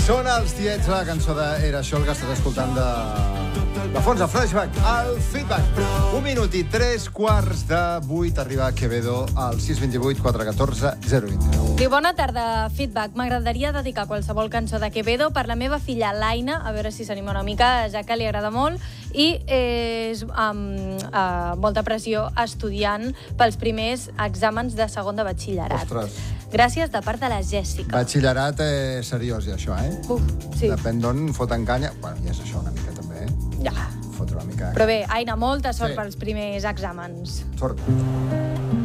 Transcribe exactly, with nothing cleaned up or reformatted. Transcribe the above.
Són els tiets, la cançó de Era això el que estàs escoltant de... de fons, a Flashback, al Feedback. Un minut i tres quarts de vuit arriba a Quevedo al sis dos vuit quatre un quatre zero dos nou. Diu, bona tarda, Feedback. M'agradaria dedicar qualsevol cançó de Quevedo per la meva filla Laina, a veure si s'anima una mica, ja que li agrada molt, i és amb uh, molta pressió estudiant pels primers exàmens de segon de batxillerat. Ostres. Gràcies de part de la Jèssica. Batxillerat eh, seriós, ja, això, eh? Uf, sí. Depèn d'on foten canya. Bueno, ja és això una mica, també, eh? Ja. Fotre una mica... Però bé, Aina, molta sort Sí. pels primers exàmens. Sort.